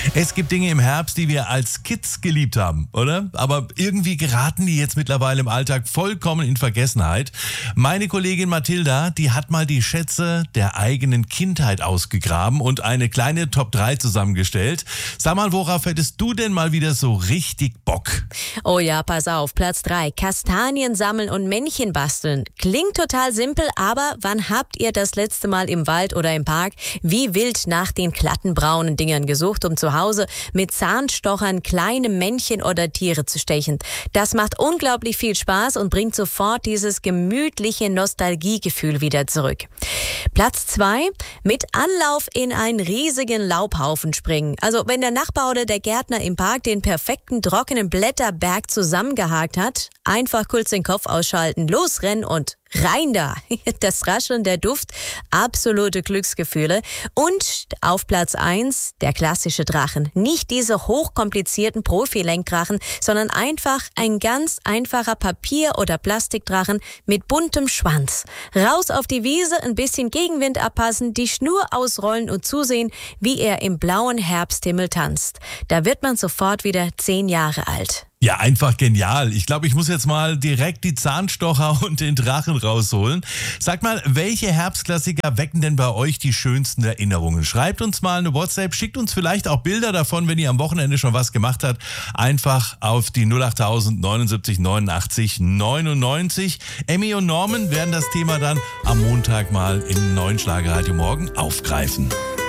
Es gibt Dinge im Herbst, die wir als Kids geliebt haben, oder? Aber irgendwie geraten die jetzt mittlerweile im Alltag vollkommen in Vergessenheit. Meine Kollegin Mathilda, die hat mal die Schätze der eigenen Kindheit ausgegraben und eine kleine Top 3 zusammengestellt. Sag mal, worauf hättest du denn mal wieder so richtig Bock? Oh ja, pass auf, Platz 3. Kastanien sammeln und Männchen basteln. Klingt total simpel, aber wann habt ihr das letzte Mal im Wald oder im Park wie wild nach den glatten braunen Dingern gesucht, um zu Hause mit Zahnstochern kleine Männchen oder Tiere zu stechen? Das macht unglaublich viel Spaß und bringt sofort dieses gemütliche Nostalgiegefühl wieder zurück. Platz 2. Mit Anlauf in einen riesigen Laubhaufen springen. Also wenn der Nachbar oder der Gärtner im Park den perfekten trockenen Blätterberg zusammengehakt hat, einfach kurz den Kopf ausschalten, losrennen und rein da. Das Rascheln, der Duft, absolute Glücksgefühle. Und auf Platz 1 der klassische Drachen. Nicht diese hochkomplizierten Profilenkdrachen, sondern einfach ein ganz einfacher Papier- oder Plastikdrachen mit buntem Schwanz. Raus auf die Wiese, ein bisschen Gegenwind abpassen, die Schnur ausrollen und zusehen, wie er im blauen Herbsthimmel tanzt. Da wird man sofort wieder 10 Jahre alt. Ja, einfach genial. Ich glaube, ich muss jetzt mal direkt die Zahnstocher und den Drachen rausholen. Sag mal, welche Herbstklassiker wecken denn bei euch die schönsten Erinnerungen? Schreibt uns mal eine WhatsApp, schickt uns vielleicht auch Bilder davon, wenn ihr am Wochenende schon was gemacht habt. Einfach auf die 08000 79 89 99. Emmy und Norman werden das Thema dann am Montag mal im neuen Schlagerradio morgen aufgreifen.